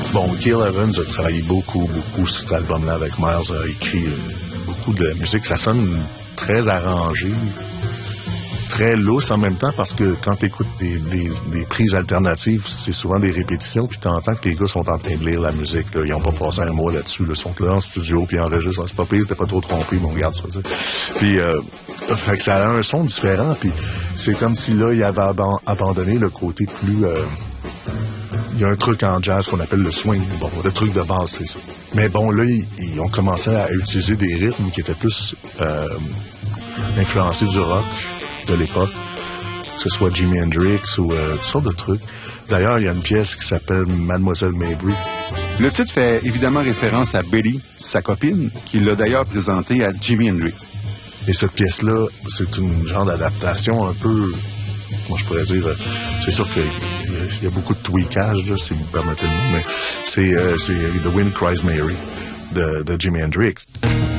Bon, Gil Evans a travaillé beaucoup sur cet album-là avec Miles, a écrit beaucoup de musique. Ça sonne très arrangé, très lousse en même temps, parce que quand tu écoutes des prises alternatives, c'est souvent des répétitions, puis tu entends que les gars sont en train de lire la musique. Là. Ils n'ont pas passé un mois là-dessus. Là. Ils sont là en studio, puis ils enregistrent. C'est pas pire, t'es pas trop trompé, mais on regarde ça. T'sais. Puis, fait que ça a un son différent, puis c'est comme si là, il avait abandonné le côté plus... il y a un truc en jazz qu'on appelle le swing. Bon, le truc de base, c'est ça. Mais bon, là, ils ont commencé à utiliser des rythmes qui étaient plus influencés du rock de l'époque, que ce soit Jimi Hendrix ou toutes sortes de trucs. D'ailleurs, il y a une pièce qui s'appelle Mademoiselle Mabry. Le titre fait évidemment référence à Betty, sa copine, qui l'a d'ailleurs présentée à Jimi Hendrix. Et cette pièce-là, c'est une genre d'adaptation un peu... Moi, je pourrais dire... c'est sûr qu'il y a beaucoup de tweakage, là, si vous permettez le mot, mais c'est The Wind Cries Mary de Jimi Hendrix.